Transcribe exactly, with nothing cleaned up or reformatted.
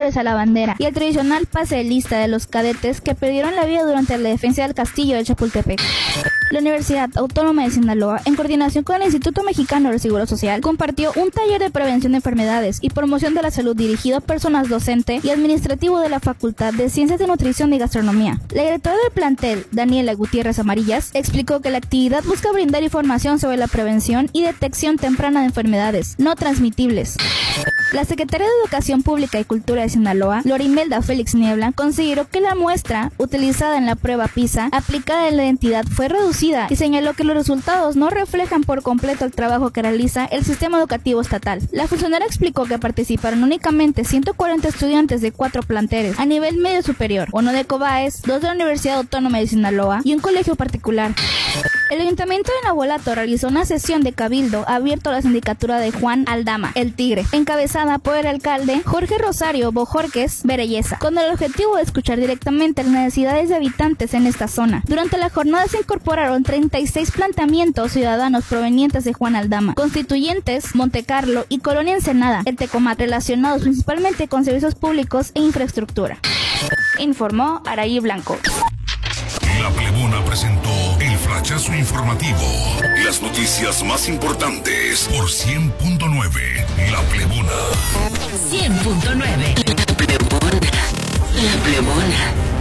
honores a la bandera y el tradicional pase de lista de los cadetes que perdieron la vida durante la defensa del castillo de Chapultepec. La Universidad Autónoma de Sinaloa, en coordinación con el Instituto Mexicano del Seguro Social, compartió un taller de prevención de enfermedades y promoción de la salud dirigido a personas docente y administrativo de la Facultad de Ciencias de Nutrición y Gastronomía. La directora del plantel, Daniela Gutiérrez Amarillas, explicó que la actividad busca brindar información sobre la prevención y detección temprana de enfermedades no transmitibles. La Secretaría de Educación Pública y Cultura de Sinaloa, Lorimelda Félix Niebla, consideró que la muestra utilizada en la prueba PISA aplicada en la entidad fue reducida y señaló que los resultados no reflejan por completo el trabajo que realiza el sistema educativo estatal. La funcionaria explicó que participaron únicamente ciento cuarenta estudiantes de cuatro planteles a nivel medio superior, uno de Cobaes, dos de la Universidad Autónoma de Sinaloa y un colegio particular. El Ayuntamiento de Nabolato realizó una sesión de cabildo abierto a la sindicatura de Juan Aldama, el Tigre, encabezada por el alcalde Jorge Rosario Bojorquez Berelleza, con el objetivo de escuchar directamente las necesidades de habitantes en esta zona. Durante la jornada se incorporaron treinta y seis planteamientos ciudadanos provenientes de Juan Aldama, Constituyentes, Montecarlo y Colonia Ensenada, el Tecomat, relacionados principalmente con servicios públicos e infraestructura. Informó Araí Blanco. La Plebona presentó el flachazo informativo. Las noticias más importantes por cien punto nueve. La Plebona. cien punto nueve. La Plebona. La Plebona.